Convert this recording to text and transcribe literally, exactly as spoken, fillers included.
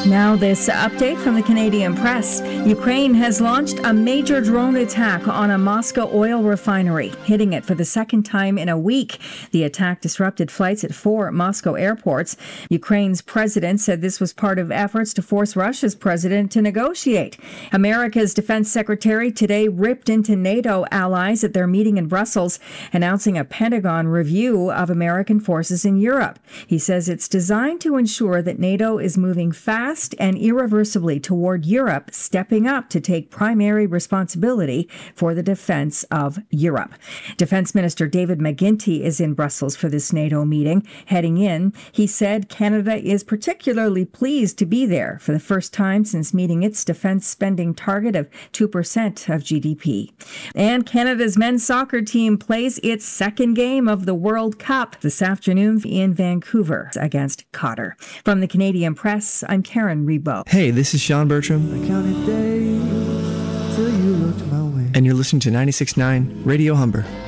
Now this update from the Canadian Press. Ukraine has launched a major drone attack on a Moscow oil refinery, hitting it for the second time in a week. The attack disrupted flights at four Moscow airports. Ukraine's president said this was part of efforts to force Russia's president to negotiate. America's defense secretary today ripped into NATO allies at their meeting in Brussels, announcing a Pentagon review of American forces in Europe. He says it's designed to ensure that NATO is moving fast and irreversibly toward Europe, stepping up to take primary responsibility for the defense of Europe. Defense Minister David McGuinty is in Brussels for this NATO meeting. Heading in, he said Canada is particularly pleased to be there for the first time since meeting its defense spending target of two percent of G D P. And Canada's men's soccer team plays its second game of the World Cup this afternoon in Vancouver against Qatar. From the Canadian Press, I'm Karen Rebo. Hey, this is Sean Bertram. I counted days till you looked my way. And you're listening to ninety-six point nine Radio Humber.